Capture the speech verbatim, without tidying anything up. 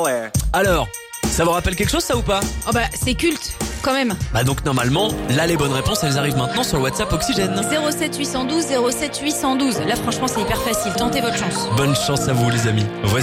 Alors, ça vous rappelle quelque chose ça ou pas? Oh bah c'est culte, quand même. Bah donc normalement, là les bonnes réponses elles arrivent maintenant sur le WhatsApp Oxygène. zéro sept huit un deux zéro sept huit un deux. Là franchement c'est hyper facile, tentez votre chance. Bonne chance à vous les amis. Voici